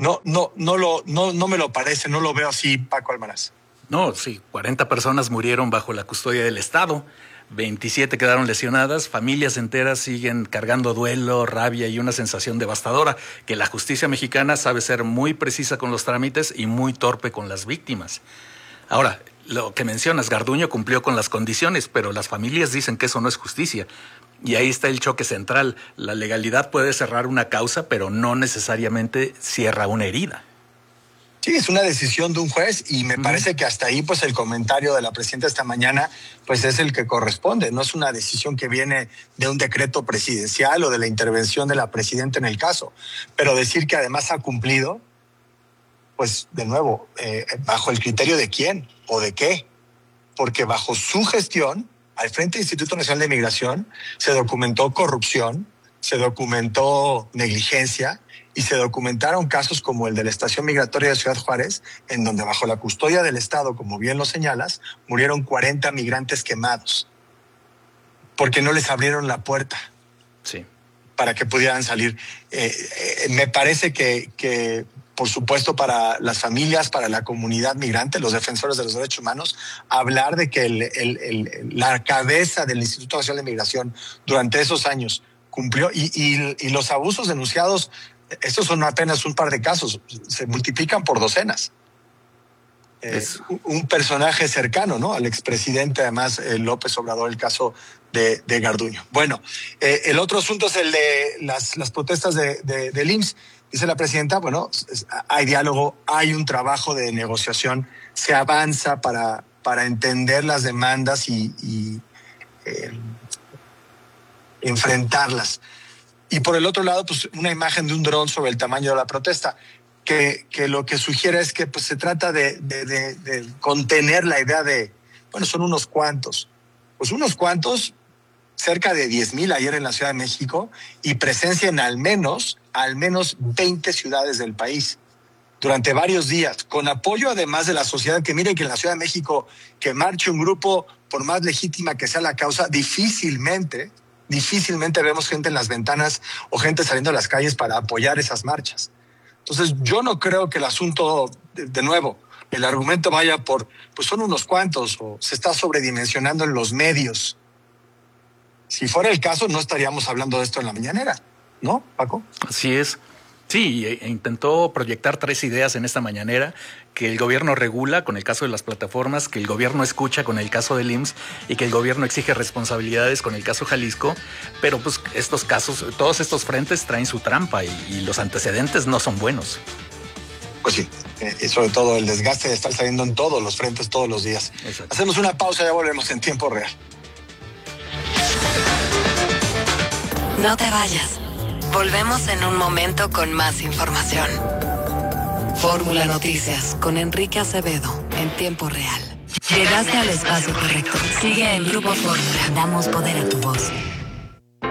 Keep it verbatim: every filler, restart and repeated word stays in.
No, no, no lo, no, no me lo parece, no lo veo así, Paco Almaraz. No, sí, cuarenta personas murieron bajo la custodia del Estado, veintisiete quedaron lesionadas, familias enteras siguen cargando duelo, rabia y una sensación devastadora, que la justicia mexicana sabe ser muy precisa con los trámites y muy torpe con las víctimas. Ahora, lo que mencionas, Garduño cumplió con las condiciones, pero las familias dicen que eso no es justicia. Y ahí está el choque central. La legalidad puede cerrar una causa, pero no necesariamente cierra una herida. Sí, es una decisión de un juez y me uh-huh. parece que hasta ahí pues el comentario de la presidenta esta mañana pues es el que corresponde. No es una decisión que viene de un decreto presidencial o de la intervención de la presidenta en el caso. Pero decir que además ha cumplido, pues de nuevo, eh, ¿bajo el criterio de quién o de qué? Porque bajo su gestión, al frente del Instituto Nacional de Migración, se documentó corrupción, se documentó negligencia y se documentaron casos como el de la estación migratoria de Ciudad Juárez, en donde bajo la custodia del Estado, como bien lo señalas, murieron cuarenta migrantes quemados porque no les abrieron la puerta. Sí. Para que pudieran salir. Eh, eh, me parece que, que, por supuesto, para las familias, para la comunidad migrante, los defensores de los derechos humanos, hablar de que el, el, el, la cabeza del Instituto Nacional de Migración durante esos años cumplió y, y, y los abusos denunciados, estos son apenas un par de casos, se multiplican por docenas. Es eh, un personaje cercano, ¿no? Al expresidente, además, eh, López Obrador, el caso de, de Garduño. Bueno, eh, el otro asunto es el de las, las protestas de, de, del I M S S. Dice la presidenta, bueno, hay diálogo, hay un trabajo de negociación, se avanza para, para entender las demandas y, y eh, enfrentarlas. Y por el otro lado, pues una imagen de un dron sobre el tamaño de la protesta. Que, que lo que sugiere es que pues, se trata de, de, de, de contener la idea de, bueno, son unos cuantos. Pues unos cuantos, cerca de diez mil ayer en la Ciudad de México y presencia en al menos, al menos veinte ciudades del país durante varios días, con apoyo además de la sociedad, que miren que en la Ciudad de México que marche un grupo, por más legítima que sea la causa, difícilmente, difícilmente vemos gente en las ventanas o gente saliendo a las calles para apoyar esas marchas. Entonces, yo no creo que el asunto, de, de nuevo, el argumento vaya por, pues son unos cuantos, o se está sobredimensionando en los medios. Si fuera el caso, no estaríamos hablando de esto en la mañanera, ¿no, Paco? Así es. Sí, e intentó proyectar tres ideas en esta mañanera: que el gobierno regula con el caso de las plataformas, que el gobierno escucha con el caso del I M S S y que el gobierno exige responsabilidades con el caso Jalisco, pero pues estos casos, todos estos frentes traen su trampa y, y los antecedentes no son buenos. Pues sí, eh, y sobre todo el desgaste de estar saliendo en todos los frentes todos los días. Exacto. Hacemos una pausa y ya volvemos en tiempo real. No te vayas. Volvemos en un momento con más información. Fórmula Noticias con Enrique Acevedo en tiempo real. Llegaste al espacio correcto. Sigue en Grupo Fórmula. Damos poder a tu voz.